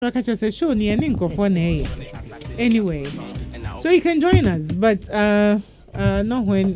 Like I just said, show near for anyway. So you can join us, but not when.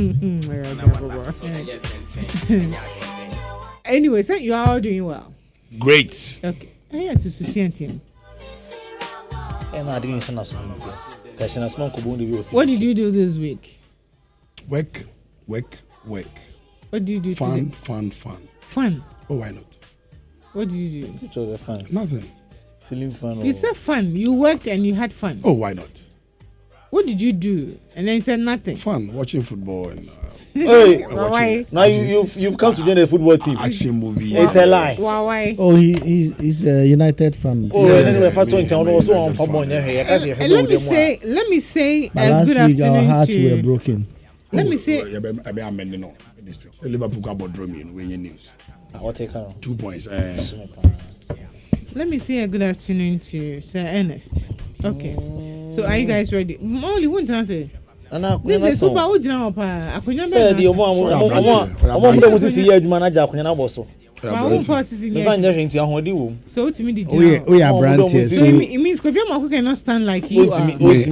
Anyway, so you are all doing well. Great. Okay. Yes, it's team. And I didn't send us What did you do this week? Work. What did you do Fun, today? Fun. Oh, why not? What did you do? Nothing. You said fun. You worked and you had fun. Oh, why not? What did you do? And then you said nothing. Fun, watching football and hey, why? Now you've come to join the football team. Action movie. It's a lie. Why? Oh, he's a United fan. Oh, anyway, if I told you, also on let me say last good week our afternoon hearts to were broken. Let me say Liverpool got about me in news. I'll take her. 2 points. Let me say a good afternoon to Sir Ernest. Okay. So are you guys ready? Only one answer. This is super original pa. Say the omo see see adwuma na ja akonya na boso. So to me we are brand here. So it means Kofi Amako cannot stand like you. No.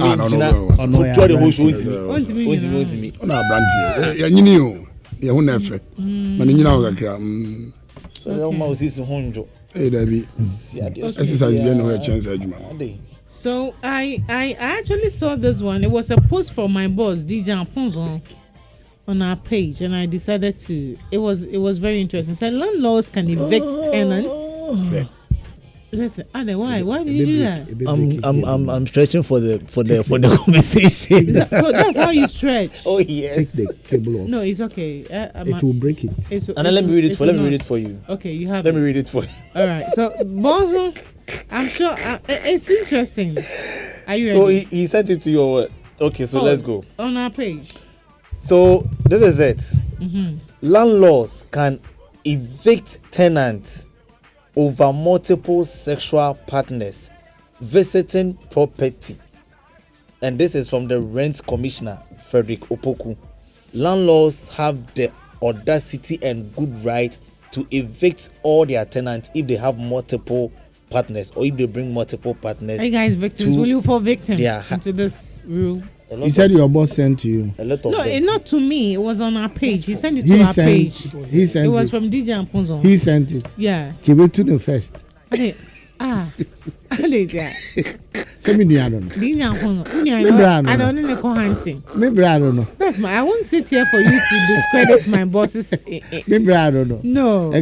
Na brand here. Ya nyini o. Ya hu na efe. Ma ni nyina o kakra. So the omo see se honjo. Hey, Debbie. Exercise be no chance adwuma. So I actually saw this one. It was a post from my boss DJ Aponzo on our page, and I decided to. It was very interesting. It said landlords can evict tenants. Listen, Ade, why did you do that? I'm stretching for the conversation. So that's how you stretch. Oh yes. Take the cable off. No, it's okay. It will break it. And then let me read it for you. Okay, you have. Let me read it for you. All right. So Bonzo, I'm sure it's interesting. Are you ready? So he sent it to you or what? Okay, so let's go on our page. So this is it. Landlords can evict tenants over multiple sexual partners visiting property. And this is from the Rent Commissioner, Frederick Opoku. Landlords have the audacity and good right to evict all their tenants if they have multiple partners or if they bring multiple partners. Hey guys, victims, will you fall victim into this rule? You said your boss sent to you. A lot of no, them. Not to me. It was on our page. He sent it to our page. He sent it. It was from DJ Amponzo. He sent it. Yeah. Give it to the first. I did that. Send me the other. DJ Amponzo. I don't need to go hunting. Maybe I don't know. That's I won't sit here for you to discredit my bosses. Maybe I don't know. No.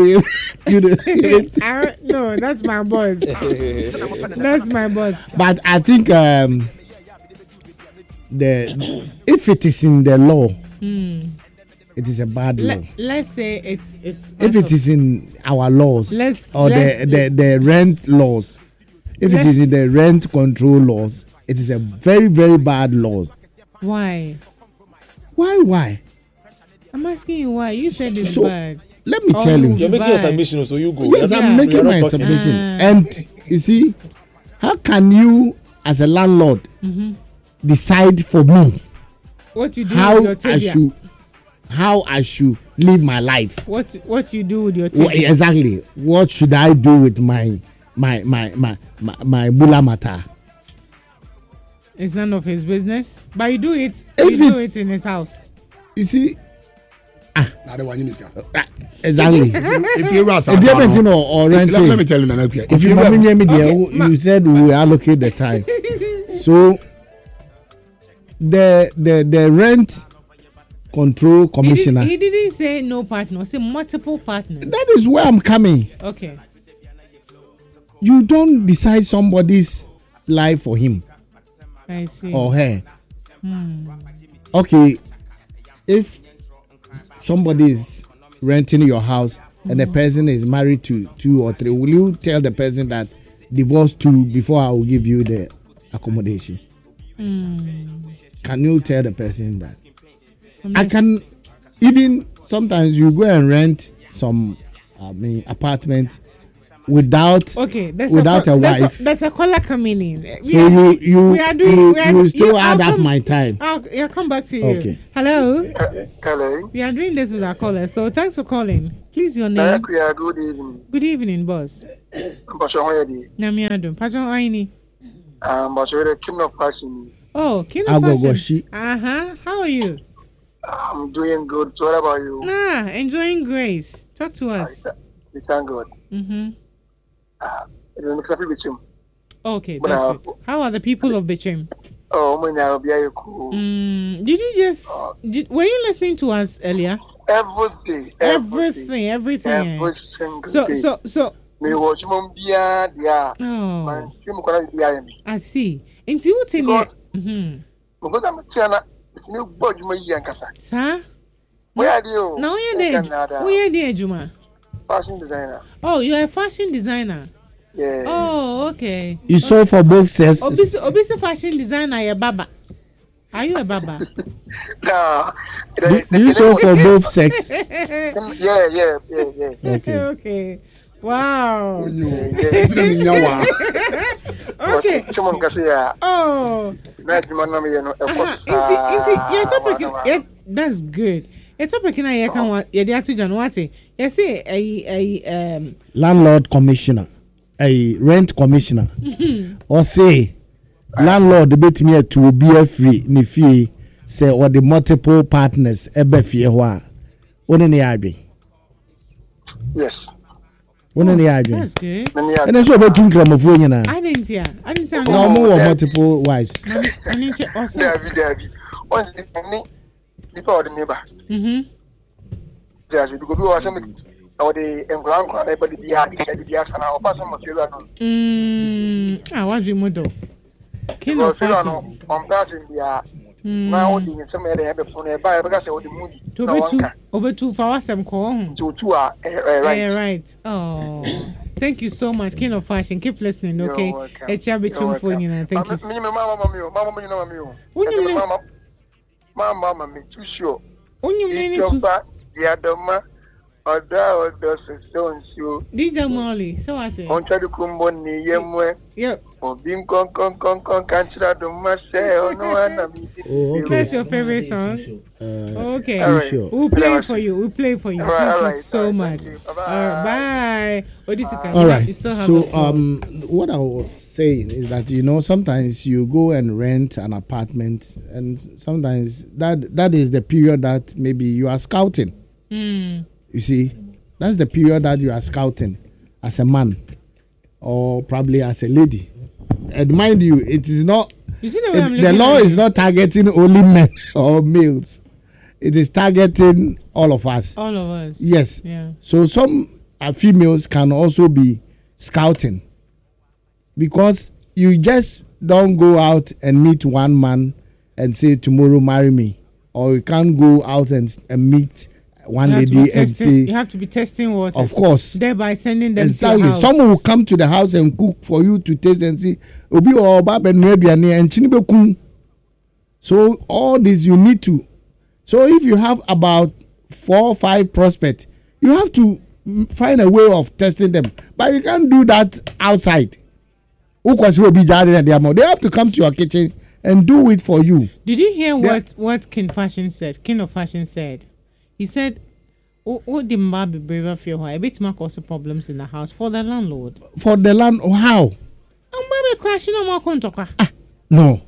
No, that's my boss. That's my boss. But I think if it is in the law, it is a bad law. Let's say it's if it is in our laws the rent laws, if it is in the rent control laws, it is a very, very bad law. Why? I'm asking you why. You said it's bad. Let me tell you. You're making your submission, so you go. Yes, I'm making my submission. And you see, how can you, as a landlord, decide for me what you do how I should live my life? What you do with your tibia? Exactly. What should I do with my bula mata? It's none of his business. But you do it. You do it in his house. You see. If Exactly. you or renting. Let me tell you, if you said we will allocate the time. So the rent control commissioner. He didn't say no partner. Say multiple partners. That is where I'm coming. Okay. You don't decide somebody's life for him. I see. Or her. Okay. If somebody is renting your house and the person is married to 2 or 3, will you tell the person that divorce 2 before I will give you the accommodation? Can you tell the person that? I can. Even sometimes you go and rent some apartment without without a wife. There's a caller coming in. So you still add up my time. I'll come back to you. Okay. Hello. Hello. We are doing this with our caller. So thanks for calling. Please your name. Good evening. Good evening, boss. Namiado. Pajon Aini. But you're a king of fashion. Oh, king of fashion. How are you? I'm doing good. So what about you? Enjoying grace. Talk to us. We thank God. It is a mix of Bichim. Okay, that's good. How are the people of Bichim? Oh, my cool. Did you just were you listening to us earlier? Everything. Every single day. So me watch mom bia dia. Oh. I see. Into you tell me. Because I'm tiana, it's new body my yankasa. Sir? Where are you? Now you're there. Where are you, Juma? Fashion designer. Oh, you're a fashion designer. Yeah. Oh, okay. You saw for both sexes. Obisi fashion designer, you're baba. Are you a baba? No. You saw for both sexes. Yeah. Okay. Wow. Okay. Oh. That's good. It's topic na ye kan ye dey atu jan what you say a landlord commissioner, a rent commissioner. Or say landlord betimi to obi afri ne fie say or the multiple partners ebe fie ho a one ne adwen. Yes. One ne adwen. That's good. And so about nkramofo nyina. I didn't hear. No more multiple wives. I need to also. David. Once before the neighbor. Just because we were saying or the environment everybody be happy the asana or pass some material no. What you model? King of fashion. On passing the now in some area have a phone by because of the movie. Over two for us I'm calling. Two are right. Oh. Thank you so much, King of Fashion. Keep listening, okay? It's your bitch phone, you know. Thank you. Mama, me too sure. The Adama, or does so. DJ Molly, so I say. On try to come on the yemwe. Yep. Or being con, can't you do myself? No, that's your favorite song. Okay. Right. We'll play for you. Thank you so much. Bye. All right. So, what I was saying is that sometimes you go and rent an apartment, and sometimes that is the period that maybe you are scouting. You see, that's the period that you are scouting as a man or probably as a lady. And mind you, it is not. You see the law is not targeting only men or males. It is targeting all of us. All of us. Yes. Yeah. So some females can also be scouting, because you just don't go out and meet one man and say tomorrow marry me, or you can't go out and meet one lady and say you have to be testing waters. Of course. Thereby sending them exactly. to the house. Someone will come to the house and cook for you to taste and see. So all this you need to. So if you have about 4 or 5 prospects, you have to find a way of testing them. But you can't do that outside. They have to come to your kitchen and do it for you. Did you hear what King of Fashion said? He said, "Oh, the man be braver for you. A bit more cause problems in the house for the landlord." For the landlord, how? I'm crashing on my contract. No.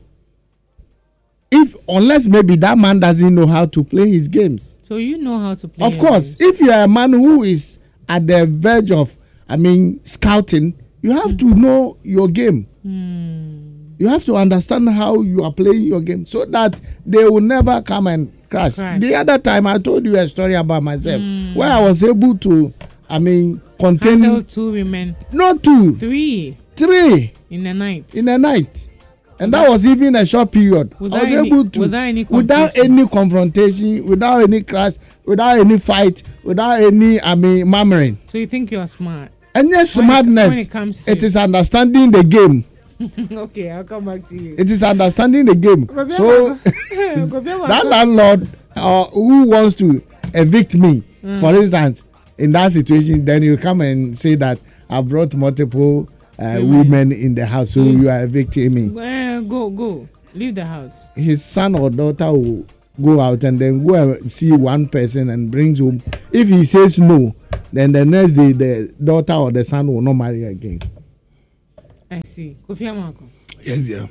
Unless maybe that man doesn't know how to play his games. So you know how to play. Of course, if you are a man who is at the verge of, scouting, you have to know your game. You have to understand how you are playing your game so that they will never come and crash. The other time I told you a story about myself where I was able to, contain 2 women. Not 2. 3. 3. In the night. And that was even a short period. I was able to, without any confrontation, without any crash, without any fight, without any, murmuring. So you think you are smart? And yes, smartness, it is understanding the game. Okay, I'll come back to you. It is understanding the game. So that landlord who wants to evict me, for instance, in that situation, then you come and say that I've brought multiple women in the house, so you are evicting me. Go. Leave the house. His son or daughter will go out and then go and see one person and brings home. If he says no, then the next day the daughter or the son will not marry again. I see. Kofi Amako. Yes, dear.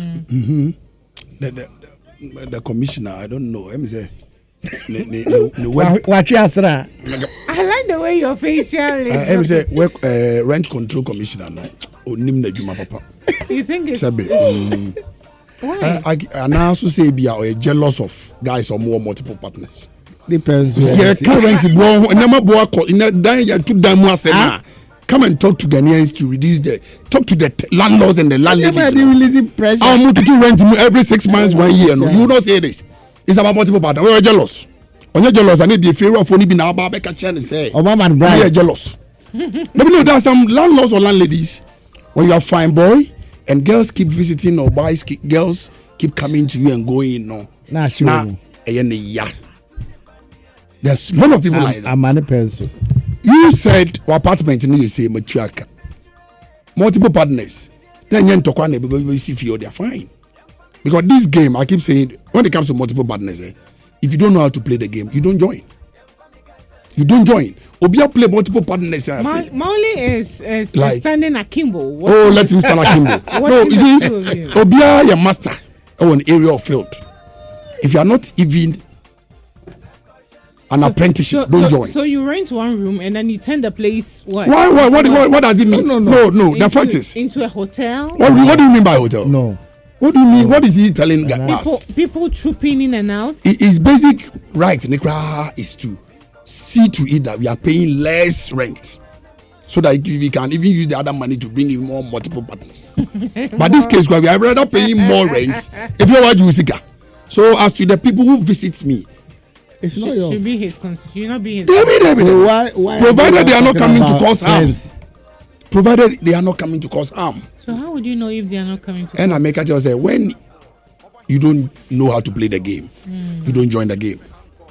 The commissioner, I don't know. Let me say. What you ask? I like the way your facial is. Let me say, rent control commissioner. No, papa. You think it's why? I now also say be jealous of guys or more multiple partners. Depends. Yeah, come and talk to Ghanaians to reduce talk to the landlords and the landladies. Releasing pressure. I'll move to do rent every 6 months, 1 year. No, you will not say this. It's about multiple partners. We are jealous. When you're jealous, I need to be afraid of only being our baby and say, oh, mama, we are jealous. Let me know there are some landlords or landladies when you are fine boy and girls keep visiting or boys girls keep coming to you and going. No, there's a lot of people like that. I'm an person. You said our apartment in the same matriarch. Multiple partners. Then you talk on everybody see feel they're fine. Because this game, I keep saying, when it comes to multiple partners, if you don't know how to play the game, you don't join. You don't join. Obia play multiple partners. Mauli is like, standing akimbo. Let him stand akimbo. No, you see, Obia your master or an area of field. If you are not even an apprenticeship, don't join. So you rent one room and then you turn the place what? What does it mean? No. The fact is into a hotel. What do you mean by hotel? No. What do you mean? What is he telling us? People trooping in and out. His basic right, Nikra, is to see to it that we are paying less rent, so that we can even use the other money to bring in more multiple partners. But this case, we are rather paying more rent if you want to use it. So as to the people who visit me, it's not your. Should be his. Should not be his. Why provided they are not coming to cause harm. Provided they are not coming to cause harm. So how would you know if they are not coming to? And I make a just say when you don't know how to play the game, you don't join the game.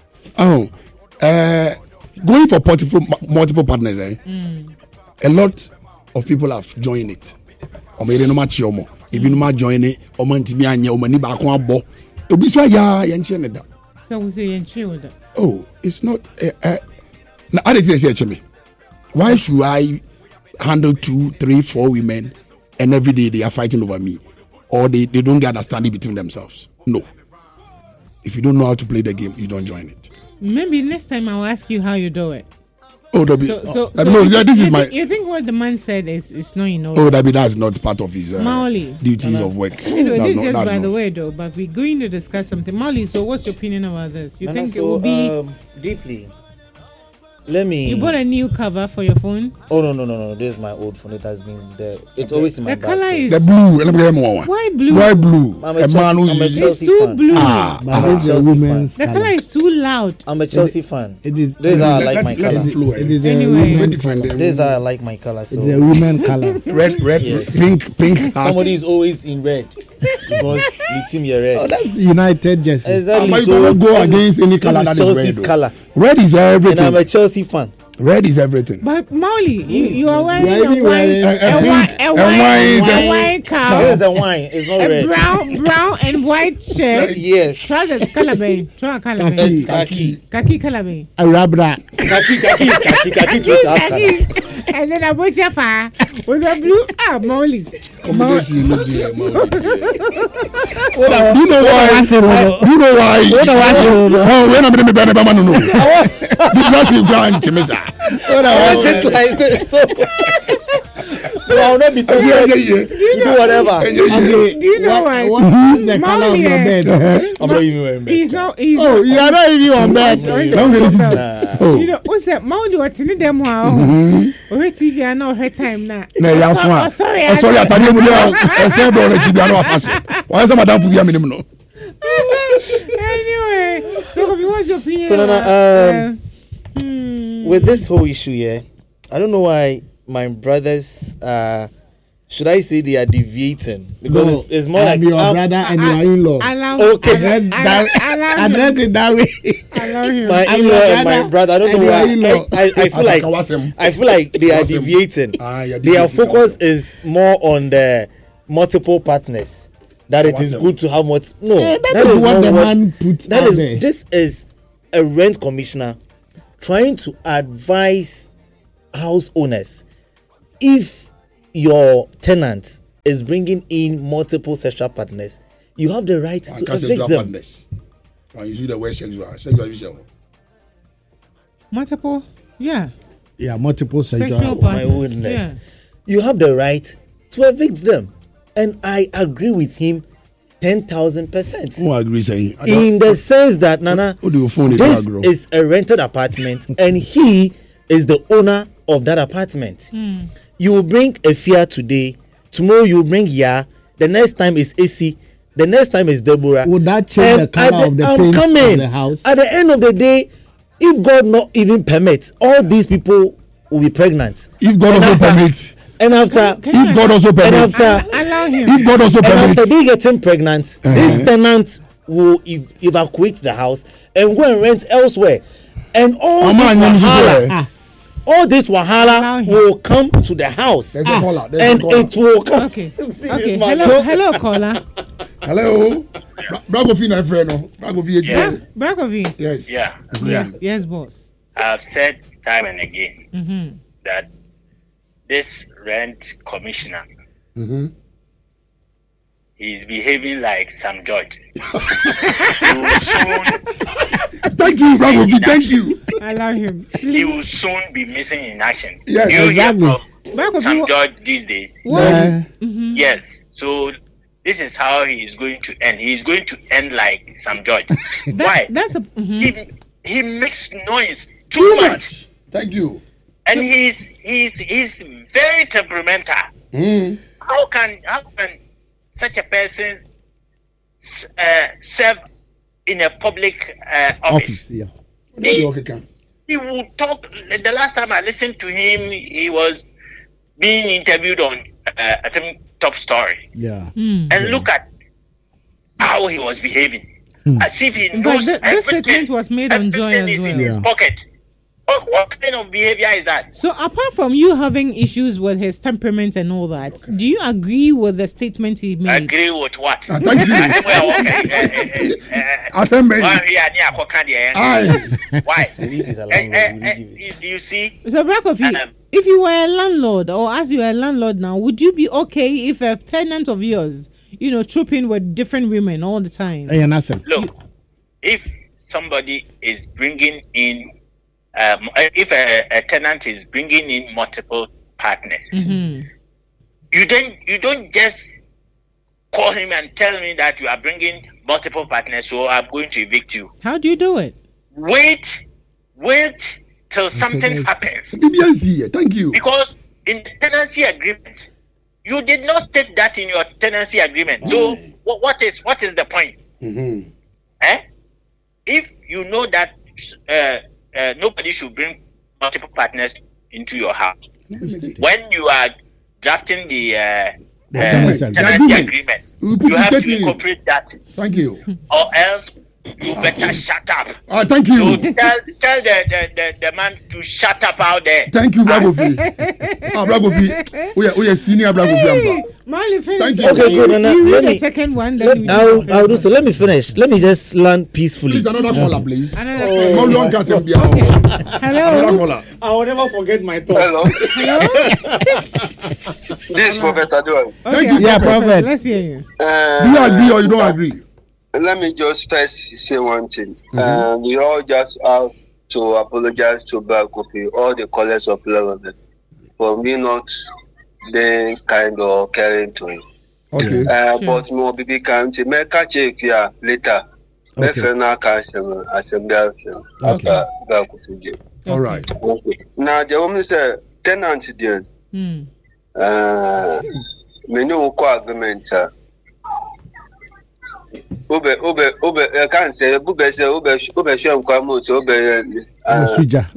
Going for multiple partners, a lot of people have joined it. Or maybe no match yomo. If you no match join it, or mantimi anya, or mani ba kwa bo. Obiswa ya yenche da. So we say yenche with that. Oh, it's not. Now I didn't say me. Why should I handle 2, 3, 4 women, and every day they are fighting over me, or they don't get understanding between themselves? No. If you don't know how to play the game, you don't join it. Maybe next time I'll ask you how you do it. Oh, this is my. You think what the man said is not enough? Oh, that's not part of his duties of work. This is just by the way, though. But we're going to discuss something. Mauli, so what's your opinion about this? You think it will be deeply? Let me. You bought a new cover for your phone? Oh no! This is my old phone. It has been there. It's always in my bag. The color is the blue. Why blue? Why blue? I'm a Chelsea too fan. blue. The color is too loud. I'm a Chelsea fan. It is. This is how I like my color. It is anyway. This is how I like my color. So it's a woman color. Red, yes. pink. Somebody is always in red because the team you're red. Oh, that's United jersey. Exactly. So go against any color that is Chelsea's red. color. Red is everything. And I'm a Chelsea fan. Red is everything. But Mauli, you are wearing a wine cow. There's a wine. It's not red. Brown and white shirt. Yes. Trousers calabain. It's khaki. Khaki calabain. A rabra. Khaki. And then a butcher fire with a blue Mauli. You know why? Oh, when I'm in the bed, I'm no. Because you grant to me, sir. Like this. So I'll not be telling you to do whatever. Do you know why? The color of your bed. I'm not even wearing bed. He's not. Oh, you are not even on bed. You know what's that? Mauli, what's in them? Wow. Or TV, I know her time now. No, sorry. I tell you, I said, don't let you be an why is Madame Fubia minimum? Anyway, so what's your opinion? So, with this whole issue here, I don't know why my brothers are should I say they are deviating? Because it's more like your brother and your in-law. Okay, address it that way. my in-law and my brother. I don't know why. I feel like they are deviating. Their focus is more on the multiple partners. That it is good to have no. That is what the man put. This is a rent commissioner trying to advise house owners. If your tenant is bringing in multiple sexual partners, you have the right to evict them. Partners. And you see the word sexual. Multiple, yeah, multiple sexual. My goodness, you have the right to evict them, and I agree with him 10,000%. Who agrees? In the sense that Nana, this is a rented apartment, and he is the owner of that apartment. You will bring a Fia today, tomorrow you will bring Ya, the next time is AC, the next time is Deborah. Would that change the color of the paint of the house? At the end of the day, if God not even permits, all these people will be pregnant. If God also permits. And after, if God also permits. Allow him. If God also permits. And after they getting pregnant, this tenant will evacuate the house and go and rent elsewhere. And all this wahala will come to the house. There's a caller. It will come. Okay. Hello, caller. Hello. Bragovi, my friend. Bragovi. Yeah. Bragovi. Yes. Yeah. Yes, boss. I've said time and again that this rent commissioner, he's behaving like Sam George. Thank you, Bragovi. Thank you. Allow him. He will soon be missing in action. Yes, you exactly. hear from Sam George these days. Yes. So this is how he is going to end. He is going to end like Sam George. Why? He makes noise too much. Thank you. And he's very temperamental. How can such a person serve in a public office? Yeah. He will talk. The last time I listened to him, he was being interviewed on I think Top Story. Yeah. And look at how he was behaving. As if he knows but this statement was made on Joy as well. In his pocket. What kind of behavior is that? So apart from you having issues with his temperament and all that, do you agree with the statement he made? Agree with what? Thank you. Why? You see? So Brakofi, if you were a landlord, or as you are a landlord now, would you be okay if a tenant of yours, trooping with different women all the time? Look, if somebody is bringing in if a tenant is bringing in multiple partners, you don't just call him and tell me that you are bringing multiple partners, so I'm going to evict you. How do you do it? Wait till something happens. Thank you. Because in the tenancy agreement, you did not state that in your tenancy agreement. So what is the point? If you know that nobody should bring multiple partners into your house. When you are drafting the tenancy agreement, you have to incorporate that. Thank you. Or else you better shut up. Thank you. So tell the man to shut up out there. Thank you, Bragovi. Bragovi. We are senior Bragovi. Thank you. Okay, good. You read the second one. I'll do so. Let me finish. Let me just land peacefully. Please, another caller, please. Hello. Another caller. I will never forget my thoughts. Hello. This is Prophet Adol. Thank you. Yeah, Prophet. Let's hear you. Do you agree or you don't agree? Let me just first say one thing. We all just have to apologize to Brakofi, all the callers of Lebanon, for me not being kind or caring to him. Okay. But more baby county, may catch it here later. Okay. Now cancel assembly after Brakofi. All right. Okay. Now the woman said tenant there. Many agreement. Ube can't say Ube show come so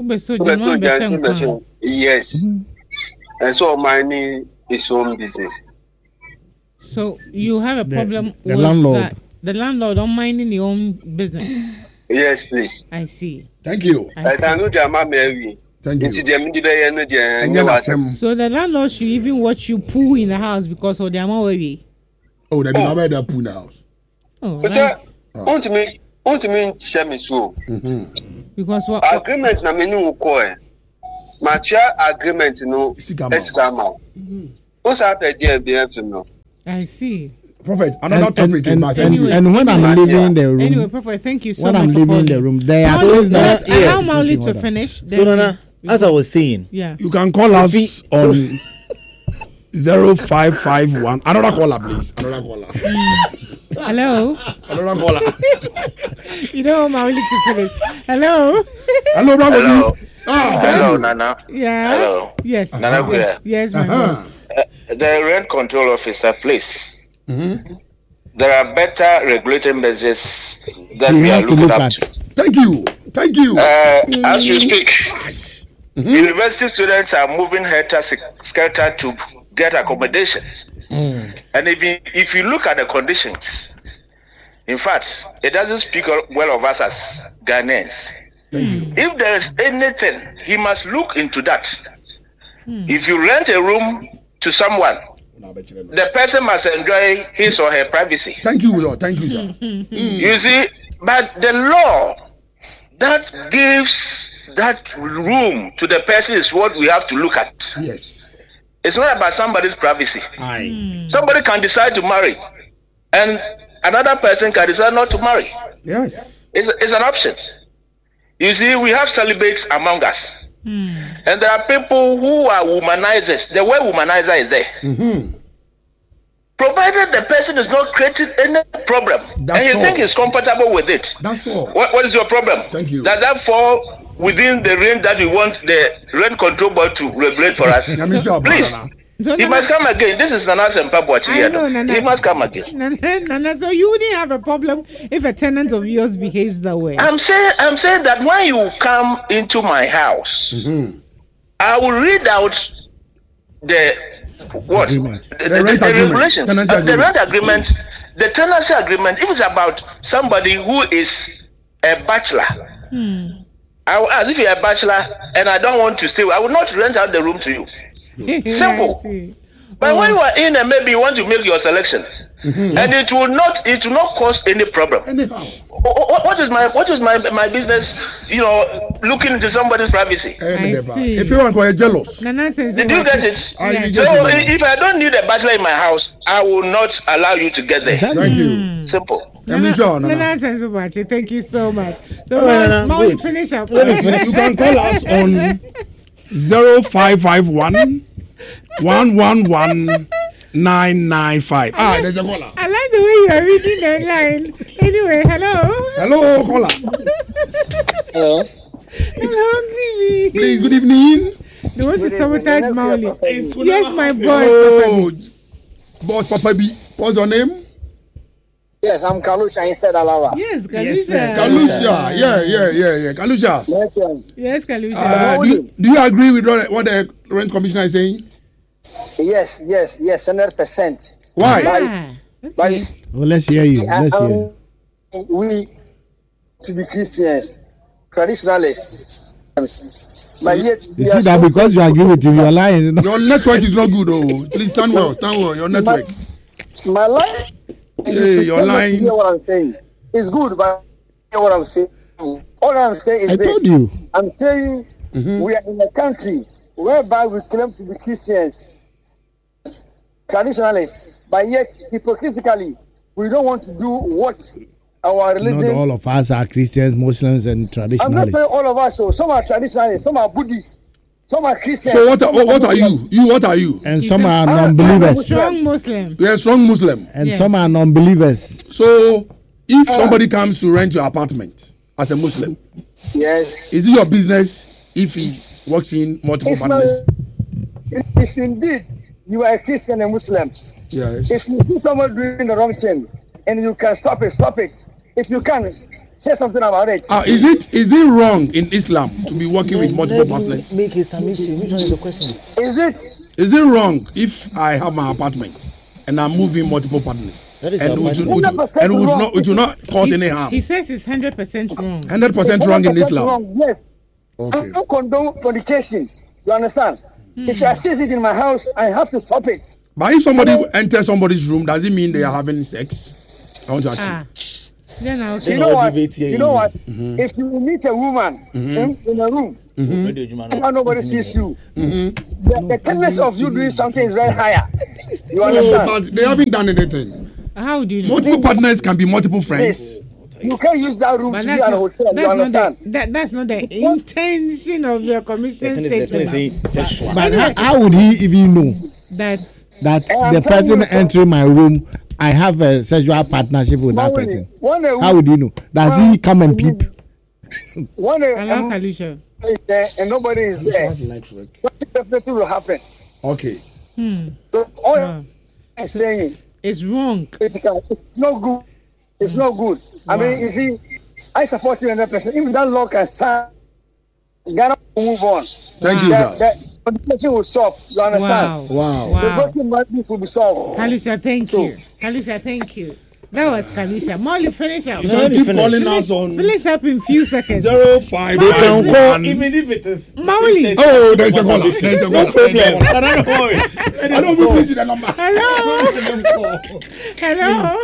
yes. And so mine is home business. So you have a problem the with landlord. that. The landlord don't minding your own business. Yes, please. I see. Thank you. I can do the Mary. Thank you. Into the Midibe and And you the So the landlord should even watch you poo in the house because of the amount of way. Oh, they be not the pool in the house. Oh, But right. want me share me so. Because what? Agreement na me no ko e. Mature agreement no escama. What's after there be no? I see. Prophet, another topic in my and when I'm leaving the room, Anyway, Prophet, thank you so when much I'm for leaving calling. the room, there are Now, always yes. allow Mauli to Sitting finish. So Nana, as I was saying, Yeah. You can call us on 0551. Another caller, please. Another caller. Hello. Another caller. You don't want Mauli to finish. Hello. Hello, brother. Hello. Ah, Hello, Nana. Yeah. Hello. Yes. Nana Guya. Yes, my Uh-huh. boss. The rent control officer, please. Mm-hmm. There are better regulatory measures that You we are have to looking look at. at. Thank you. Thank you. As we speak, university students are moving helter-skelter to get accommodation. And if you look at the conditions, in fact, it doesn't speak well of us as Ghanaians. If there is anything, he must look into that. If you rent a room to someone, the person must enjoy his or her privacy. Thank you, Lord. Thank you, sir. You see, but the law that gives that room to the person is what we have to look at. Yes. It's not about somebody's privacy. Aye. Somebody can decide to marry, and another person can decide not to marry. Yes. It's an option. You see, we have celibates among us. And there are people who are womanizers. The word womanizer is there. Provided the person is not creating any problem, That's and you all. think he's comfortable with it. That's all. What is your problem? Thank you. Does that fall within the range that we want the rent control board to regulate for us? Please, So, he must come again. This is Nana Sempabwachi. I know, Nana. He must come again. Nana, so you wouldn't have a problem if a tenant of yours behaves that way. I'm saying that when you come into my house, I will read out the what Agreement. the rent agreement. regulations, Tenancy the agreement. rent agreement, the tenancy agreement. If it's about somebody who is a bachelor, I will ask if you're a bachelor and I don't want to stay. I will not rent out the room to you. Simple. I see. But when you are in and maybe you want to make your selection, and it will not cause any problem. Anyhow. What is my business? You know, looking into somebody's privacy. see. If you want to be jealous. Nana says, Did you get it? I So get it. if I don't need a bachelor in my house, I will not allow you to get there. Exactly. Thank you. Simple. Nana says so much. Thank you so much. So, Nana, Maui, good. finish up. You can call us on 0551 111 995. Ah, there's a caller. I like the way you are reading the line. Anyway, hello. Hello, caller. Hello. Hello, TV. Please, good evening. They want to sabotage Mauli. It's Yes, my boss. Oh, boss Papa B. What's your name? Yes, I'm Kalusha inside Alawa. Yes, Yes, sir. Kalusha. Kalusha. Yeah. Kalusha. Yes, Yes, Kalusha. Do you agree with what the rent commissioner is saying? yes, 100%. Why? Ah, But Well, let's hear you. Let's hear. we to be Christians, traditionalists. But yet, You see that because you agree with him, you're lying. Your network is not good, oh. Please stand well. Your network. my life. Hey, you're lying. Hear what I'm saying? It's good, but hear what I'm saying. All I'm saying is I this. told you. I'm telling you, we are in a country whereby we claim to be Christians, traditionalists, but yet hypocritically, we don't want to do what our religion. Not all of us are Christians, Muslims, and I'm not saying traditionalists. all of us. So some are traditionalists, some are Buddhists, some are Christians. So what some are you? What are you? And He's some a- are I'm a non-believers. strong Muslim. You're a strong Muslim. And Yes. some are non-believers. So if somebody comes to rent your apartment as a Muslim, Yes. is it your business if he walks in multiple It's not, partners? if indeed you are a Christian and Muslim, Yes. if you see someone doing the wrong thing and you can stop it, stop it. If you can, say something about it. Is it wrong in Islam to be working with multiple partners? Make a submission. Which one is the question? Is it? Is it wrong if I have my apartment and are moving multiple partners. That is And our it partner. would not cause any harm. He says it's 100% wrong. 100% wrong in Islam. Wrong, yes. Okay. I don't condone fornications. You understand? If I see it in my house, I have to stop it. But if somebody enters somebody's room, does it mean they are having sex? I want to ask you. Then I'll You say, know what? You know what? If you meet a woman in a room, and nobody sees you, the tendency of you doing something is very higher. You Oh, understand? but they haven't done anything. how do you know? Multiple partners can be multiple friends. You can't use that room But to be that's at a not, hotel. You that's, not understand? that's not the intention of your commission The thing is statement. sexual. But how would he even know That's that I'm the telling person you, sir. entering my room, I have a sexual partnership with that When person? when a How would he know? Does he come and peep? when allow a Kalusha. is there and nobody is there, something definitely will happen. Okay. So all Wow. I'm saying It's wrong. it's no good. It's no good. I mean, you see, I support you 100%. If that law can stand, Ghana will move on. Thank you, sir. The condition will stop. You understand? Wow. Wow. The Wow. broken marriage will be solved. Kalusha, thank you. Kalusha, thank you. That was Kalusha. Molly, finish up. So keep calling us on Finish up in few seconds. 0551. Even if it is. Molly. Oh, there's a caller. There's a caller. problem. I don't will please you the number. Hello. Hello.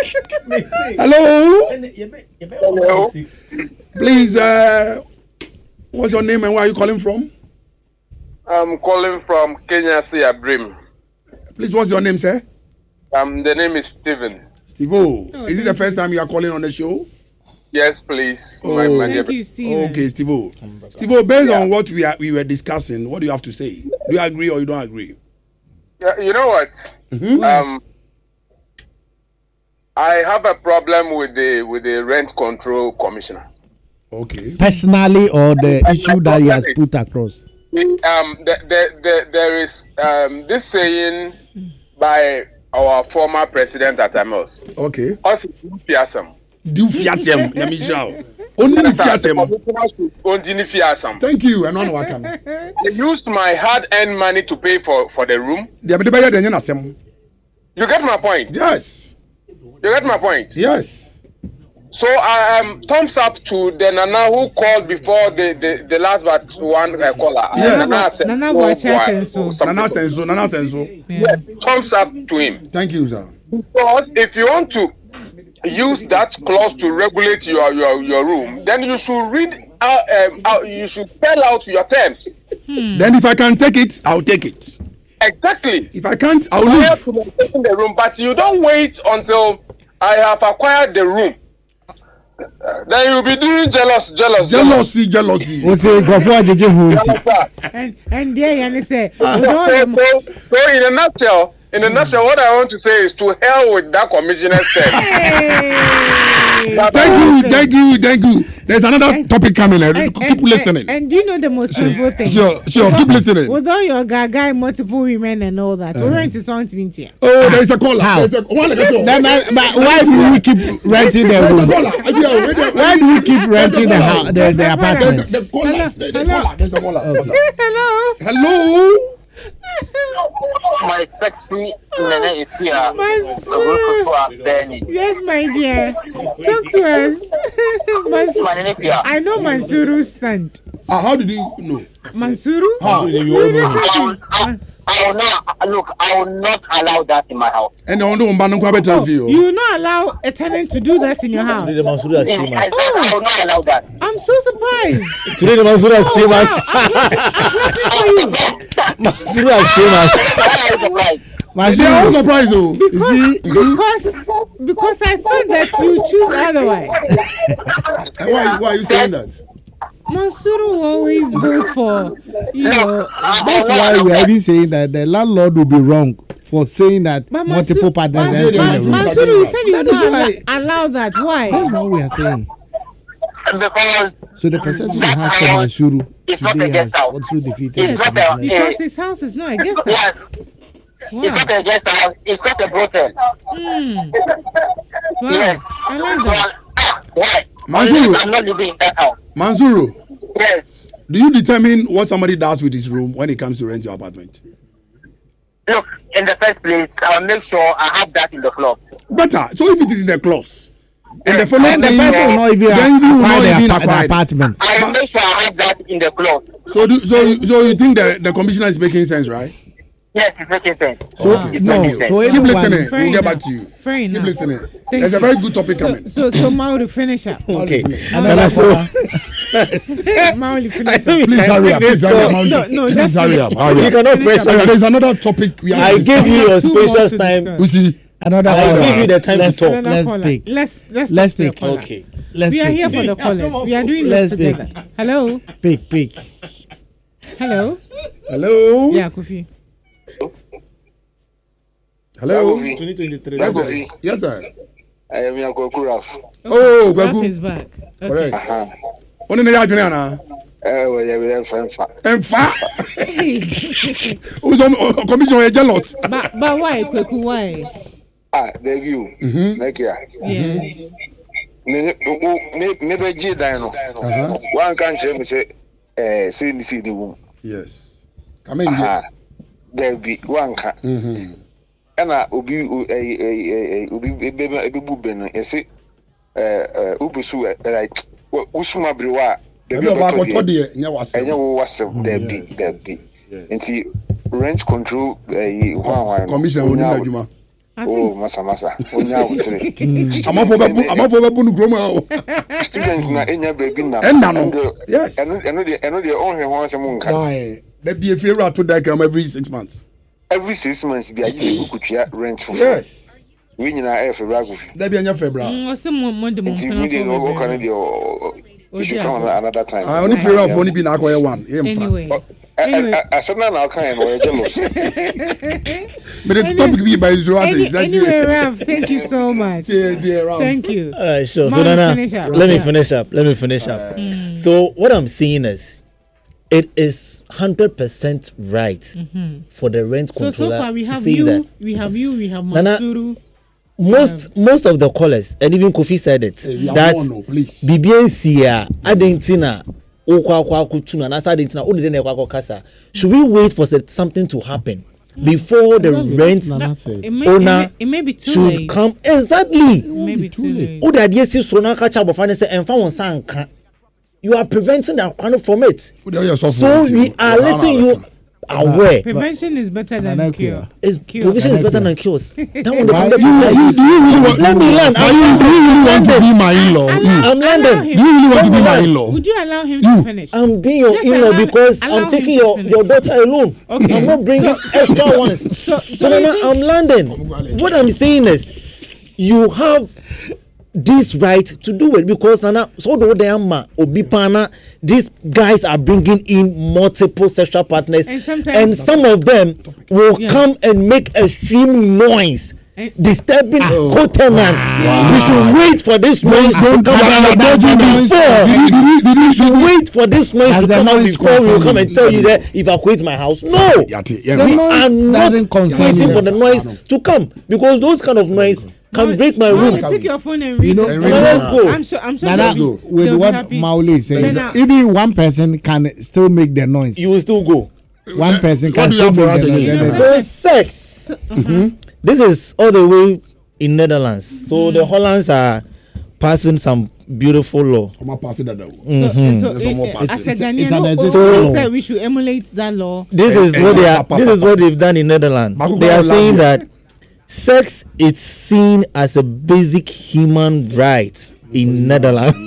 Hello. Please, what's your name and where are you calling from? I'm calling from Kenya, Siabrim. Please, what's your name, sir? The name is Stephen. Steve Is it the first time you are calling on the show? Yes, please. Oh. My dear. Thank you, Stephen. Okay, Steve based on what we were discussing, what do you have to say? Do you agree or you don't agree? Yeah, you know what? I have a problem with the rent control commissioner. Okay. Personally, or the issue that he has put across? There is this saying by our former president at Amos. Okay. Us Fiasam. Do fiasem, Yamisha. Only fiasem. Thank you. And on Wakam. I used my hard-earned money to pay for the room. The Abedebaya Daniel Asem. You get my point? Yes. You get my point? Yes. So I thumbs up to the Nana who called before the last but one caller. Yeah. Nana Boacha Senso. Nana Senso. Yeah, thumbs up to him. Thank you, sir. Because if you want to use that clause to regulate your room, then you should read out, you should spell out your terms. Then if I can take it, I'll take it. Exactly. If I can't, I'll I leave. have to maintain the room, but you don't wait until I have acquired the room. Then you'll be doing jealousy. O say Grofo Ajeje Hunti. And there you say, So in a nutshell, what I want to say is to hell with that commissioner's Thank you. There's another topic coming. Keep listening. And do you know the most simple thing? Sure. Keep listening. With all your guy, multiple women and all that, we rent is on to me. Oh, there's a caller. How? But But why do we keep renting the room? Why do we keep renting the house, the apartment? There's a caller. Hello. Hello. My sexy nene is here. Yes, my dear. Talk to us. I know Mansuru's stand. How did you know? Mansuru? How? I will not allow that in my house. And on the one You will not allow a tenant to do that in your house. Today the Mansura I streamers. said I will not allow that. I'm so surprised. Today the Mansura streamers. Wow, I'm happy for you. Mansura streamers. Why are you surprised? They are all surprised though. Because I thought that you choose otherwise. And why are you saying that? Mansuru always votes for, That's why we are even saying that the landlord will be wrong for saying that but multiple partners enter the room. Mansuru, you said you That is not why- allow that. Why? That's what we are saying. Because So the percentage you have for Mansuru It's not today a has guest house. also defeated Yes, the commissioner. because his house is not a guest house. yes, it's Wow. not a guest house. It's not a brothel. Wow. Yes. I like that. Why? Mansuru. I'm not living in that house. Mansuru, Yes. do you determine what somebody does with his room when it comes to rent your apartment? Look, in the first place, I'll make sure I have that in the clause. Better. So if it is in the clause, and the following And the person will not even then you will not even acquire the acquire. apartment. I'll make sure I have that in the clause. So you think the commissioner is making sense, right? Yes, it's making sense. So It's no, making sense. so keep anyone- listening. Fair We'll get enough. back to you. Fair Keep enough. listening. Thank There's a you. very good topic coming. So Maui, finish up. Okay. Another so Maui, finish up. Please hurry up. Please hurry up. No, Please just hurry up. You Hurry up. cannot pressure. There's another topic we I have. gave you your Two more spacious to time. discuss. You see, another I caller. give you the time to Let's- talk. Another Let's caller. speak. Let's Let's talk to your speak. caller. Okay. Let's We are speak. here for the callers. We are doing Let's this speak. together. Hello. Speak. Hello. hello. Yeah, Kofi. Hello. 2023. Yes, sir. Yes, sir. I am your Gokuraf. Oh, Ralph Gwagu. is back. Okay. Correct. Only the yard ana. Well, you will find Emfa. Who's on commission? You're jealous. But why, Kweku? Why? there you. Like yeah. Yes. Never G Dino. One country say, see the womb. Yes. Come in here. There be one cat. And I will be a baby, and say, Ubusu, like, Usuma Brewa. Ẹbí ọba akọtọ deɛ nyɛ wasɛm. Ẹ̀yẹ́ wo wasẹ̀m dẹ̀bi. Nti rent control hwan. Commission oní n'adwuma. Oh, masa. Onya awotire. Amafo bɛ bunu kurom a o. Students na enya baby na. Ɛnna no. Yes. Ɛno deɛ ɔnhwɛ ho asɛm nka. Aye. Dɛbi efi ewura to da kam every 6 months. Every 6 months bi ayi sɛ kukutua rent for. Yes. We nyinaa ɛfɛ bra gofi. Dɛbi ɛnyɛ fɛ bra. Ɔsɛ mo de mo Nti mpena we dey no fo work on the you should come another time. Ah, only fear of only be na akɔyɛ one. Anyway. Asɛm na ɔka yɛ no ɔyɛ jealous. But the topic be by zero exactly. Anyway, Ralph, thank you so much. Thank you. Sure. So Maui, Nana, finish up. let me Yeah. finish up. So what I'm saying is, it is 100% right for the rent So controller far we to have say you, that we have Nana, Mansuru. most of the callers, and even Kofi said it, that BBNC Argentina. Should we wait for something to happen before the rent owner It may be too should late. come? Exactly. It may be too late. You are preventing the crowd from it. So So we are letting you aware. Prevention is better than cure. Prevention is better than cures. That one Let me learn. Do you really want to be my in-law? I'm London. Do you really want to be my in-law? Would you allow him to finish? I'm being your Yes, in-law because allow I'm him taking to your finish. daughter alone. Okay. I'm not bringing extra ones. So you Nana, think- I'm London. What I'm saying is, you have this right to do it because Nana, so do they ama obipana. These guys are bringing in multiple sexual partners, And sometimes- and some of them will come and make extreme noise. Disturbing co-tenants. We should wait for this noise to come out before. We should wait for this noise to come out before we will come and tell you that evacuate my house. No, we are not waiting for the noise to come because those kind of noise can break my room. Pick your phone and read. know, it. let's go. I'm sure. Nana, they'll be- with they'll be what happy. Mauli is saying, Nana. even one person can still make the noise. You will still go. One person What can do you still have for make us the again? noise. So sex. This is all the way in Netherlands. So the Hollands are passing some beautiful law. So, There's as a it's Ghanaian, an no, existing also law. said we should emulate that law. This is what they are. This is what they've done in Netherlands. They are saying that sex is seen as a basic human right in Netherlands.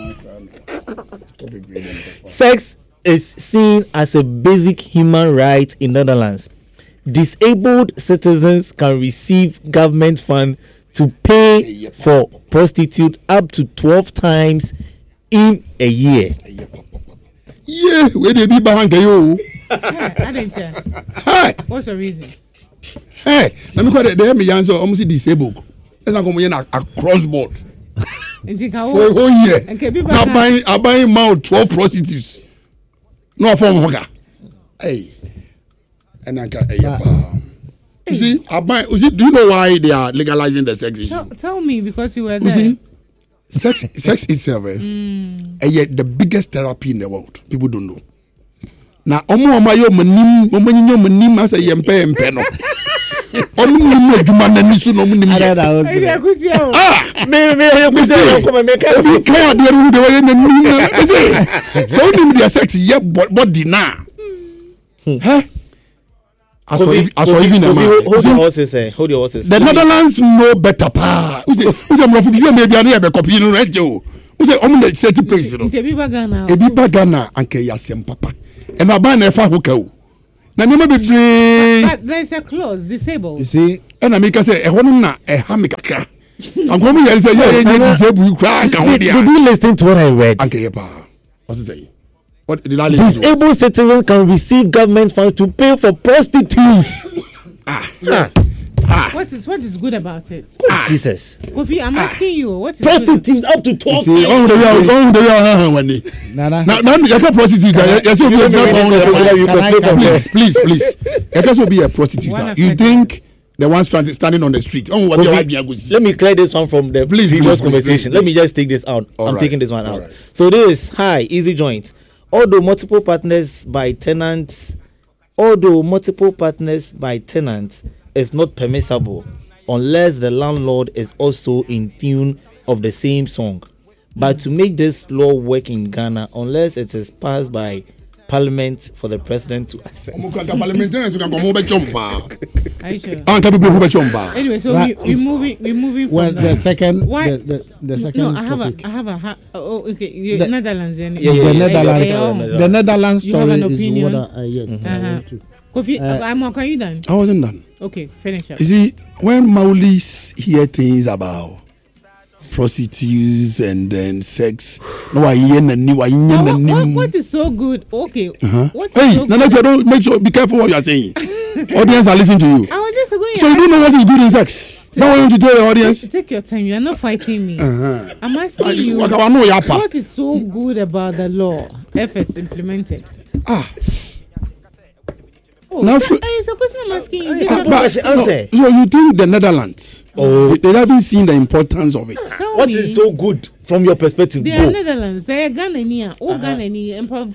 Sex is seen as a basic human right in Netherlands. Disabled citizens can receive government fund to pay for prostitute up to 12 times in a year. Yeah, where they be behind you? I didn't tell. Hey, What's the reason? hey, let me call it. They have me answer almost disabled. Let's not come across board for a whole year. Okay, people I buying mouth 12 prostitutes. No form hooker. Hey, and I got you see, I buy. You see, do you know why they are legalizing the sex issue? Tell me because you were You there. see, sex itself, yet the biggest therapy in the world. People don't know. Now, omo yo manim as a yempe no. Omu adwuma na nisu no mu nim. Hey, akutia o. Me kan ade ru de we na nim. So nim dia sex ye body na. Huh? As for even a man. Hold your horses. The Netherlands know better pa. Who say mrofu bi maybe an e be copy no reje o. Who say omu na set place no. Ebi Ghana anke yasem papa. And aba na efa hoka o. Na nema bebre. But there's a clause disabled. You see, And I make say e hono na e ha me kakra. I'm going to say yeah disabled cry kan ho dia. Did you listen to what I read? Anke ye pa. What's it say? What did I listen to? Disabled citizens can receive government funds to pay for prostitutes. Yes. What is good about it? Jesus. Kofi, I'm asking you, what is Prostitutes up to 12 See, on the way when they. Nana. Now you can prostitute. Yes, you be please. You can be a prostitute. You think the ones standing on the street? Oh, what Kofi, let me clear this one from the previous conversation. Let me just take this out. I'm taking this one out. Right. So this easy joint. Although multiple partners by tenants is not permissible unless the landlord is also in tune of the same song. But to make this law work in Ghana, unless it is passed by Parliament for the president to accept. Are you sure? Anyway, so we're moving Well, from the second, Why? the second No, topic. okay. The- Netherlands. The Netherlands You have story an is opinion? what yes. I want to. Kofi, are you done? I wasn't done. Okay, finish up. You see, when Maulis hear things about prostitutes and then sex, no, What is so good? Okay. What is Hey, so Nana, good? don't make sure. Be careful what you are saying. Audience are listening to you. I was just going. So you don't know what is good in sex. Is that what you want to tell the audience? Take your time. You are not fighting me. I'm asking you. What What is so good about the law if it's implemented? Oh, Now, it's a question I'm asking you. So you think the Netherlands? They haven't seen the importance of it. What is so good from your perspective? They are Netherlands. They are Ghanaian. Ghanaian.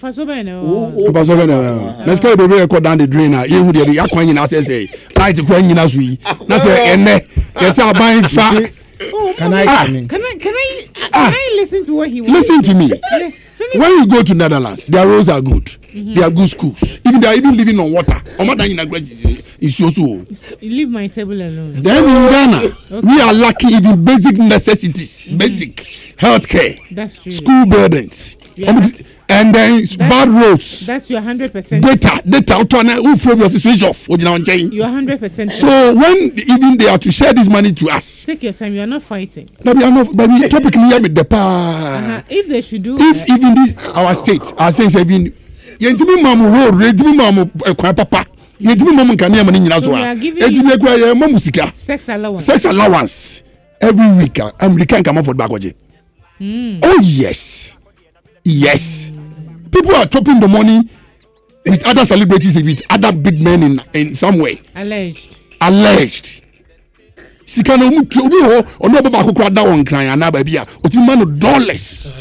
Let's go to the down the drain. You would be acquiring us say, right to crying as we. That's yes, I'm buying fast. Can I? Can I listen to what he wants? Listen to me. When you go to Netherlands, their roads are good. They are good schools. They are even living on water. Is also. You leave my table alone. Then in Ghana, we are lacking even basic necessities, basic healthcare, That's true. school buildings, Yeah. and then bad roads. That's your 100%. Data. Who from your switch off? You're 100%. So when even they are to share this money to us, Take your time. You are not fighting. no, we are not. But we topically hear me the power. If they should do. If even this our state, our states have been. Yentimi mamu road, yentimi mamu kwa papa, yentimi mamu nkania mani nyina so we a. are giving Yentimi ekwa ye mamu sika. Sex allowance. Sex allowance every week. American come for back. Oh yes, people are chopping the money with other celebrities, with other big men in some way. Alleged. Sika no mu obi ho ono baba kokora da won kran ana ba bia otimi ma no dollars.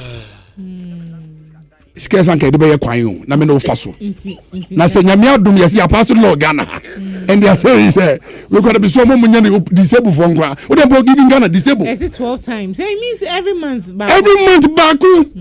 Sika sanka de be kwan yo na me no fa so. Na se nyame adom yesi apostle law Ghana. And they are saying say we got to be so much disabled for nkwa. We dey giving Ghana disabled. Is it 12 times? So it means every month back. Every month back.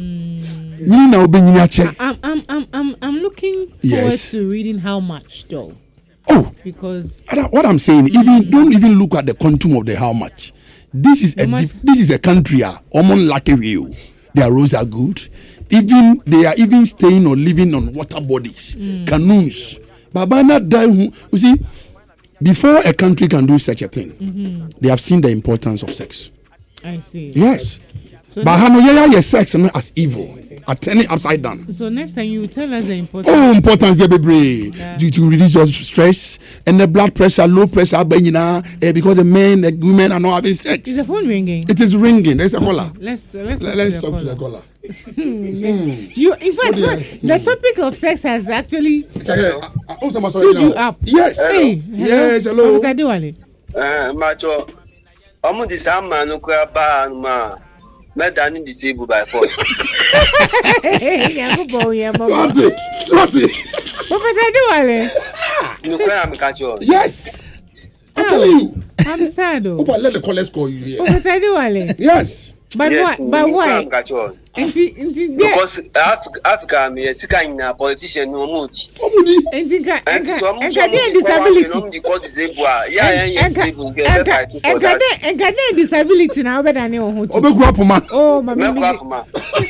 I'm looking forward to reading how much though. Oh, because what I'm saying, don't even look at the quantum of the how much. This is a country. Lucky view. Their roads are good. Even they are even staying or living on water bodies, canoes. Babana die. You see, before a country can do such a thing, they have seen the importance of sex. I see. Yes. So but how sex as evil, turning upside down. So next time you tell us the importance. Oh, importance due to reduce your stress and the blood pressure, low pressure, because the men, the women are not having sex. Is the phone ringing? It is ringing. There's a caller. Let's talk to the caller. In fact, the topic of sex has actually stood you up. Yes. Hey, yes. Hello. Macho, I'm the same man who ma. Medani disabled by force. Yes. I'm telling you. I'm sad though. Opa, let the callers call you here. But I do wale. Yes. But Yes, why? But we why? can't catch on. Because Because Africa, me a sika a politician no much. Omudi. And so I'm disability. because disabled. Yeah, disabled. And disability now better than you. Obe Grapoma. Oh, my Me baby. kwa ma.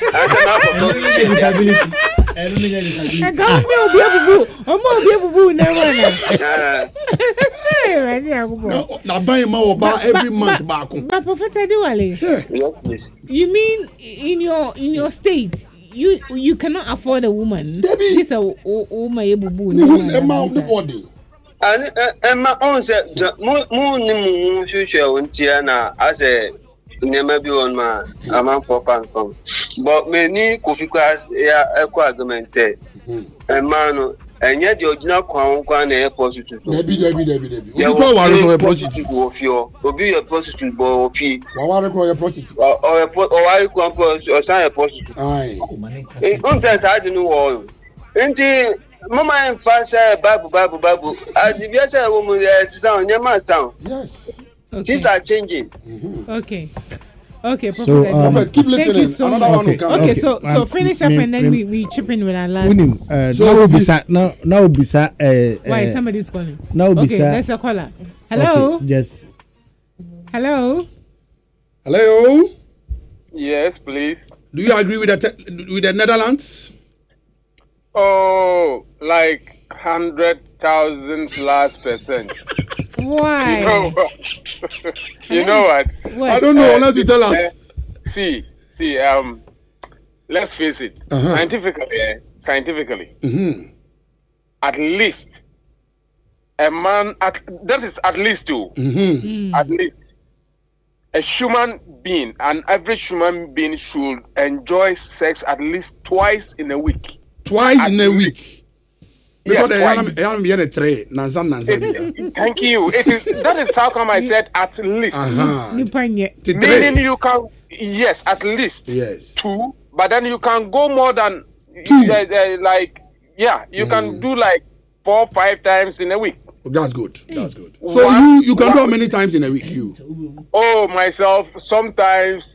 And And come me obi abubu. Omo obi abubu na wana. Hey, ready abubu. Na buy ma oba every month back. But Prophet Adewale, yes, please. you mean in your state you cannot afford a woman? Debbie. This a woman abubu na Ni Emma wana. everybody. And Emma on said, Moon future untia na as a never be on my amount for pan from. But many coffee class equal argument said, a man, and yet the original crown airport to Debbie. Yeah, Obi kwa wari so a prostitute prostitute. of your, or be a prostitute or fee, Wa wari kwa a prostitute. or I compose or sign a prostitute. Aye. On that, I don't know. Until Mama and Father, Babu. As if you say a woman, sound, your man sound. Yes. Things are changing. Okay. Okay, So, Prophet. Prophet, keep listening. Thank you so Another much. one will come. Okay, so finish up and then me- we chip in with our last. Unim. So, Now bisa. Why somebody's calling? Now Okay, bisa. that's a caller. Hello. Okay, yes. Hello. Hello. Yes, please. Do you agree with the Netherlands? Oh, like 100,000+%. Why? You know what? You know what? What? I don't know unless you tell us. See, let's face it. Scientifically, at least a man, that is at least two, at least a human being, an average human being should enjoy sex at least twice in a week. Twice in a week. Because Yes, they are a tray. Nansan. Thank you. That is how come I said at least. Nipanye. Meaning you can, yes, at least Yes. two, but then you can go more than Two. you can do like 4 or 5 times in a week. That's good. So One- you can do how many times in a week? You. Oh, myself, sometimes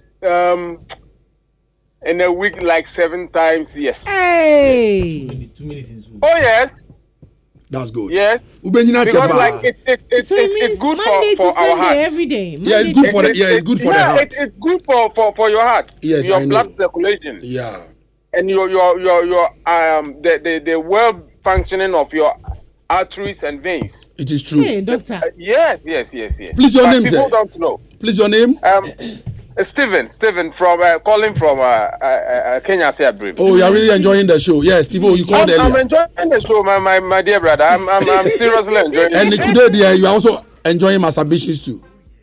in a week like 7 times, yes. Hey. Oh, yes, That's good. yes. Ubenyina Because tiaba. like So it means it's good Monday for to our Sunday heart. every day. Yeah, it's good for the it's good for the Yeah, heart. it's good for your heart. Yes, your I know. blood circulation. Yeah. And your the well functioning of your arteries and veins. It is true. Hey, doctor. Yes. Please, your But name, people sir. don't know. Please, your name. Stephen from calling from Kenya. Oh, you are really enjoying the show. Yes, Steve. You called I'm earlier. enjoying the show, my dear brother. I'm seriously enjoying And it. today, dear, you are also enjoying masturbations too.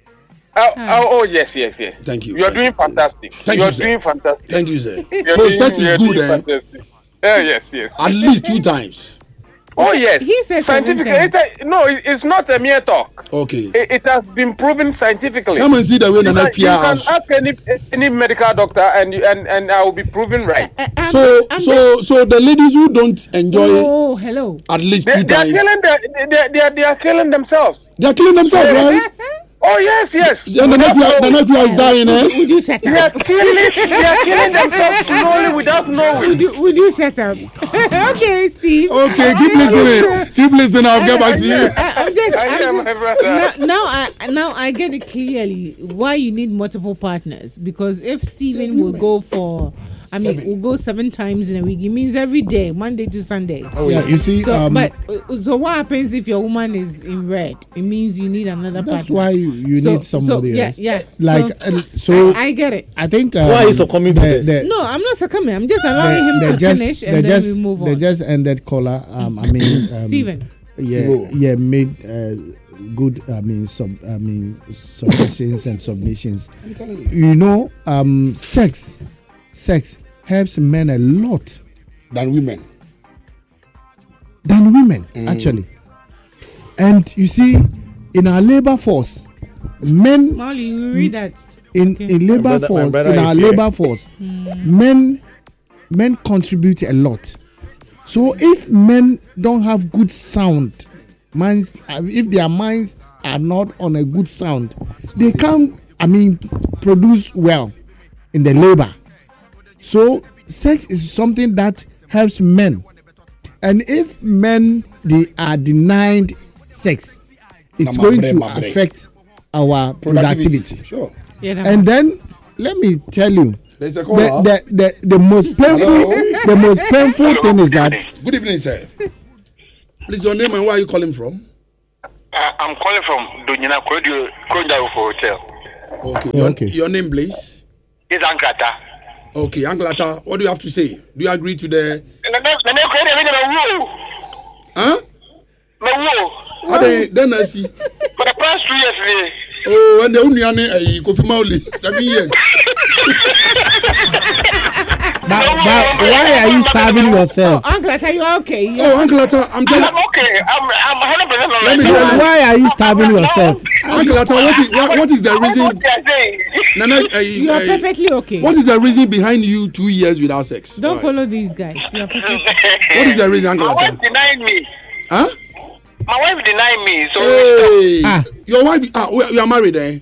Oh, yes. Thank you. You are doing fantastic. Thank you you, are sir. doing fantastic. Thank you, sir. You're So doing- sex you're is good, doing eh? fantastic. Yes. At least 2 times. Oh, yes. He says scientifically. something. It's not a mere talk. Okay. It has been proven scientifically. Come and see the way You Nana can, you can Pia. ask any medical doctor and I will be proven right. So the ladies who don't enjoy Oh, hello. at least 2 They are times, they are killing themselves. they are killing themselves, right? Oh yes. And Nana Pia is dying, eh? Would you shut They are up? killing themselves slowly without knowing. Would you shut up? Okay, Steve. Okay, keep listening. Keep listening. I'll get back to you. I'm just I am my brother. now I get it clearly why you need multiple partners, because if Steven will go will go 7 times in a week, it means every day, Monday to Sunday. Oh, Yeah, you see, So so what happens if your woman is in red? It means you need another that's partner. why you need somebody else. Yeah. Like I get it. I think. Why are you succumbing to this? No, I'm not succumbing. I'm just allowing him to finish and then we move The on. just ended caller. Steven. Yeah, made good. Submissions and submissions. I'm telling you. You know, sex helps men a lot Than women. than women actually. And you see, in our labor force, men Molly, you read that. in labor My force, brother in is our here. labor force, men contribute a lot. So if men don't have good sound minds, if their minds are not on a good sound, they can't, produce well in the labor. So sex is something that helps men. And if men, they are denied sex, it's going to affect our productivity. Sure. Yeah, And then, let me tell you, There's a caller. the most painful thing is that. Good evening, sir. Please, your name and where are you calling from? I'm calling from Dunyana Kojo Hotel. Okay. Your name, please. It's Ankrata. Okay, Anglata, what do you have to say? Do you agree to the? Huh? Then I see. For the past 2 years, oh, and the only Kofi Mauli 7 years. But why are you starving yourself? Oh, Uncle Atta, you okay? Uncle Atta, I'm telling. I'm okay. I'm 100% alright. Let me tell you. Why are you starving yourself? Uncle Atta, what is the reason? Nana, you are perfectly okay. What is the reason behind you 2 years without sex? Don't follow these guys. You are perfectly What is the reason, Uncle Atta? My wife denied me. Huh? My wife denied me. So hey, your wife? You are married, eh?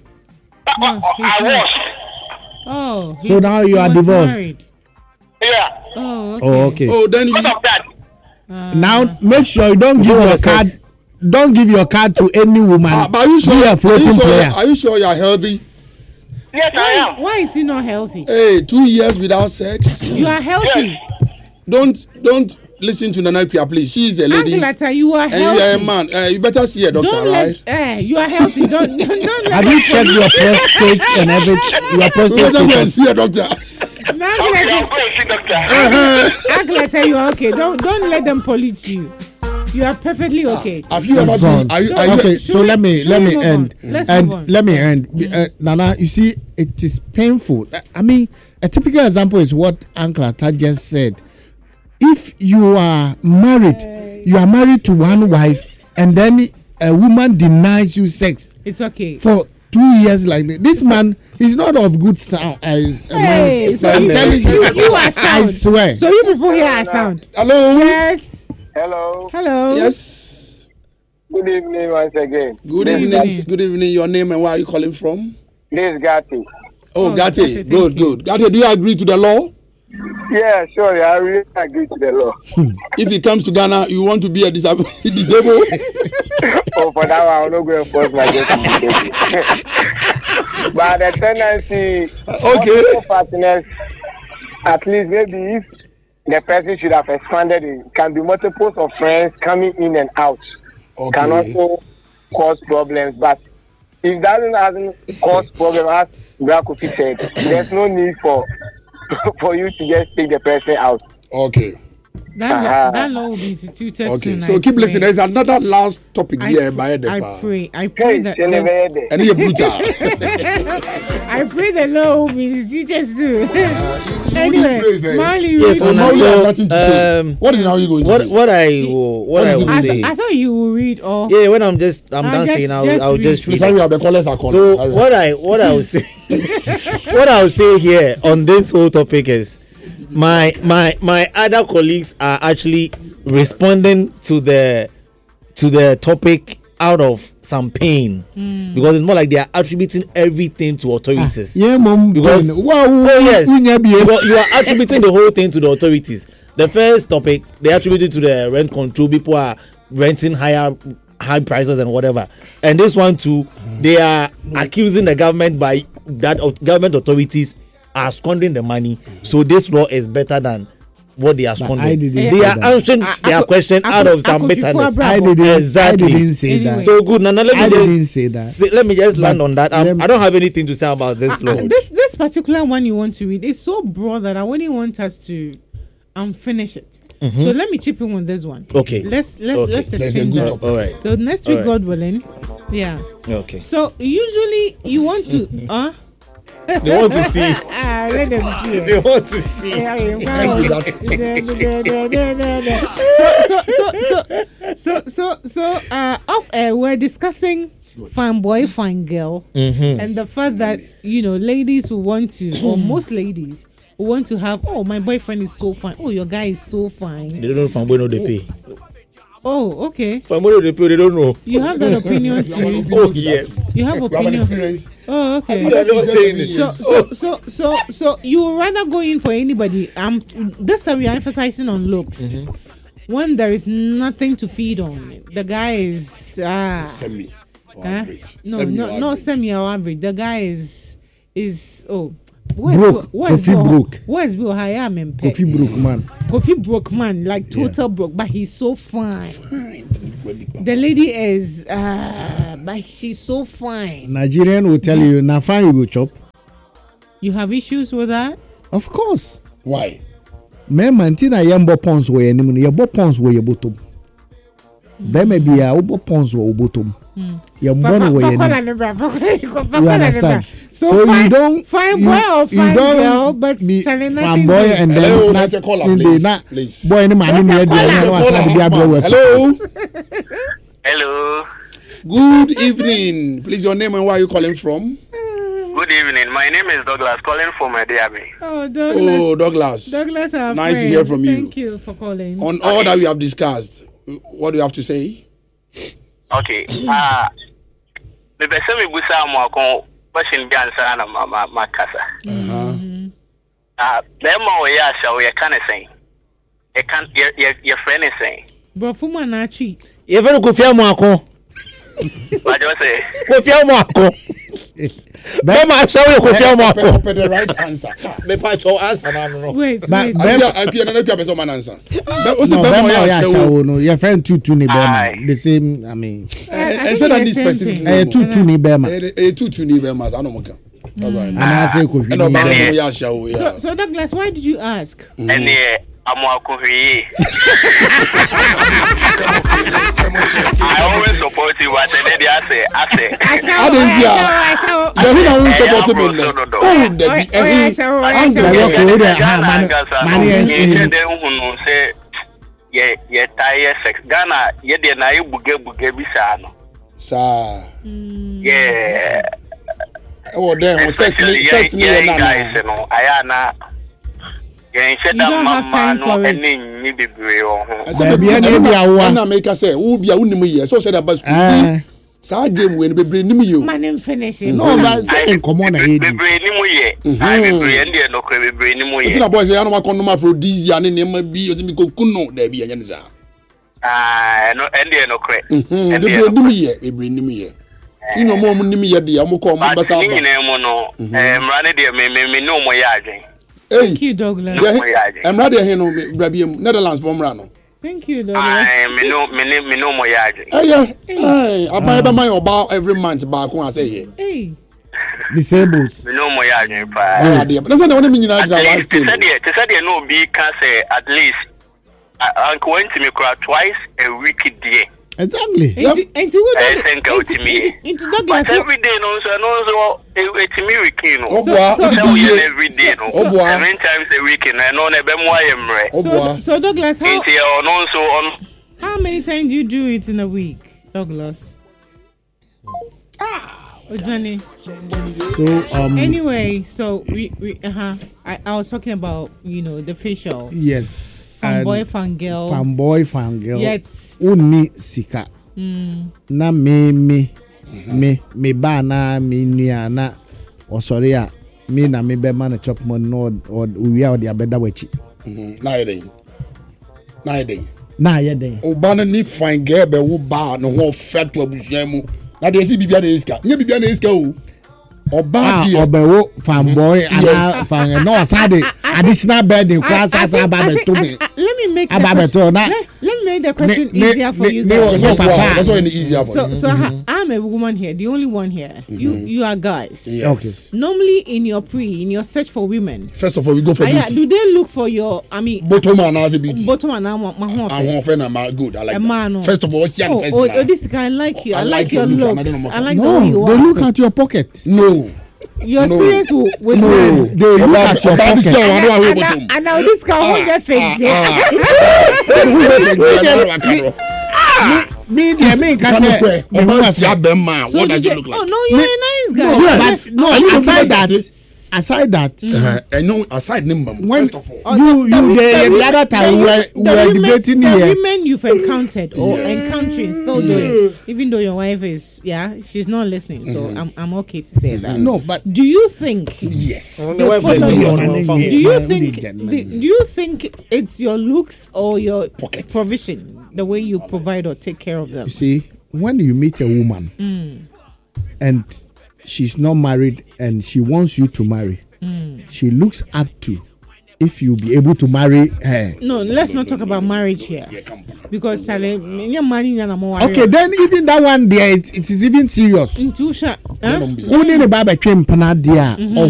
I was. Oh. So now you are divorced. Married. Yeah. Oh, okay. Oh, okay. Oh, then you. Because of that. Now make sure you don't give your card. Don't give your card to any woman. But are you sure? Be a floating player. Are you sure you are healthy? Yes, I am. Why is he not healthy? Hey, 2 years without sex. You are healthy. Don't listen to Nana Pia, please. She is a lady. Uncle Atta, you are healthy. And you are a man. You better see a doctor, Don't right? you are healthy. Don't Have you checked your prostate and everything? Your prostate. You better go and see a doctor. Okay, I'll go and see doctor. Uncle Atta, you are okay. Don't let them pollute you. You are perfectly okay. Have you ever been? Okay, so let me end. Let's move on. Let me end. Nana, you see, it is painful. I mean, a typical example is what Uncle Atta just said. If you are married to one wife, and then a woman denies you sex. It's okay. For 2 years like this. This man is not of good sound as a man. So I'm telling you are sound. I swear. So you people here are sound. Hello. Yes. Hello. Hello. Yes. Good evening once again. Good evening. Good evening. Your name and where are you calling from? This is Gatti. Oh, Gatti. Good. Gatti, do you agree to the law? Yeah, sure. I really agree to the law. If he comes to Ghana, you want to be a disabled? Oh, for that one, I'm not going to force myself to be disabled. But the tendency, okay, partners, at least maybe if the person should have expanded, it can be multiples of friends coming in and out. Okay. Can also cause problems. But if that hasn't caused problems, as Brakofi said, there's no need for you to just take the person out. Okay. That law will be instituted soon. So keep listening. There's another last topic here by the I pray that and you're brutal. I pray the law will be instituted soon. Anyway, Marley, what is now you going to do? What I will say. I thought you will read or when I'm done saying, I'll just read. Sorry, the callers are calling. So what I will say what I will say here on this whole topic is my other colleagues are actually responding to the topic out of some pain because it's more like they are attributing everything to authorities. Because because you are attributing the whole thing to the authorities. The first topic they attributed to the rent control. People are renting high prices and whatever, and this one too, they are accusing the government by that government authorities are squandering the money. So this law is better than what they are squandering. They are answering their question out of some bitterness. I didn't say that. So good. Nana, let me just land on that. I don't have anything to say about this law. This particular one you want to read is so broad that I wouldn't want us to finish it. So let me chip in on this one. Okay. Let's exchange that. All right. So next week, God willing, yeah. Okay. So usually you want to they want to see. Let them see. They want to see. So off air we're discussing fine boy, fine girl, and the fact that ladies who want to, or most ladies who want to have, oh, my boyfriend is so fine, oh, your guy is so fine. They don't know fine boy, no they pay. Oh, okay. Family they don't know. You have that opinion too. Oh yes. You have opinion. Oh, okay. I'm not saying this. So you would rather go in for anybody. This time we are emphasizing on looks. When there is nothing to feed on, the guy is semi or average. No, semi or average. The guy is broke. Where's Bill Hayam and Kofi broke man, like total broke, but he's so fine. The lady is but she's so fine. Nigerian will tell you na fine you go chop. You have issues with that? Of course. Why? Men mantina yambo pons we anim no yebo pons we yebotom. Be me bia obo pons we obotom. Yambo no we anim. You understand? So you don't fine boy or fine girl, but telling fine boy and then that's a caller, please. Boy any man no Hello. Hello. Good evening. Please, your name and where are you calling from? Good evening. My name is Douglas, calling from Ediabe. Oh, Douglas. Douglas, our nice friend. to hear from you. Thank you for calling. On all that we have discussed, what do you have to say? Okay. The person we busa mo kon question bi answer na ma kasa. Them o ya sha we can say. You can your friend is saying. Bro fuma na chi. You very go fear mo akon. What do you say? Go fear mo akon. Be ma sha we go fear mo akon. The right answer. Me pa to answer na no. Wait. I pia na person man answer. No, your friend tutu ni be the same, I mean. I said that this specific. Tutu ni be ma. Tutu ni be ma, I know mo. I say ko. So Douglas, why did you ask? And I always support you, but then they say, I you don't have time for it. game when be bring you. Man finish it. No, but say common be bring mu ye. I be bring dey no be bring mu ye. Tina boys ya no ma kono aphrodisia ne ne ma bi o se mi ko kuno da bi anya ne sa. No ende no kre. Be bring mu ye, be bring mu ye. Tina mo mu nim ye de ya mo ko mo basa ba. Ni ne mo no, mra ne de me no mo ya adwen. Thank you, Douglas. I'm ready here no Brabiem Netherlands from Rano. Thank you, Douglas. Me no mo ya adwen. Hey, I buy by my oba every month back when I say here. Hey. Disabled. Me no mo ya adwen pa. Yeah, dear. But that's not what me nyina adwen last time. They said no be can say at least uncle went to me twice a week day. Exactly. Into Douglas. But every day no it's me weekend. Every day no. 7 times a week and no na be mo ayemre. So Douglas, how many times do you do it in a week, Douglas? Johnny. So anyway, so we I was talking about, the facial. Yes. Fanboy, fangirl. Yes. Uni sika. Na me ba na me nua na osoria me na me be man chop money no or we are the abeda wachi. Na yeden. Oba na ni fine girl be wo ba no ho fet to abusuan mu. Na de si bibia na iska. Nya bibia na iska o. Oba bi obewo fanboy ana fan no sade additional burden class as about to me. Let me make the question easier for you guys. That's why it's easier for you. So I'm a woman here, the only one here. You are guys. Yes. Okay. Normally in your search for women. First of all, we go for beauty. Do they look for your bottom and as a beauty? Bottom and I'm good. I like that. First of all, this guy, I like you. I like your looks. I like the way you are. They look at your pocket. No. Your experience with men. They look at your pocket. And now this guy won't get face. Me can say, what does you look like? Oh no, you're a nice guy. No, aside that, aside that, I know aside number. First of all, the other time we were debating here. The women you've encountered or encountering still doing, even though your wife is, she's not listening. So I'm okay to say that. No, but do you think? Yes. Do you think it's your looks or your provision, the way you provide or take care of them? You see, when you meet a woman and she's not married and she wants you to marry, she looks up to if you be able to marry her. No, let's not talk about marriage here, because okay, then even that one there, it is even serious. Intuition. Only the Baba came Panadia or